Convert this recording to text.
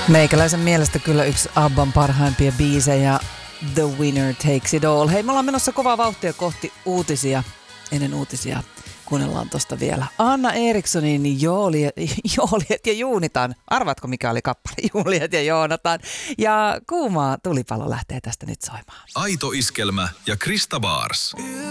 Meikäläisen mielestä kyllä yksi ABBAn parhaimpia biisejä, The Winner Takes It All. Hei, me ollaan menossa kovaa vauhtia kohti uutisia. Ennen uutisia kuunnellaan tosta vielä Anna Erikssonin Jooliet ja Juunitan. Arvaatko mikä oli kappale? Juliet ja Joonatan. Ja kuumaa tulipalo lähtee tästä nyt soimaan. Aito iskelmä ja Krista Baars.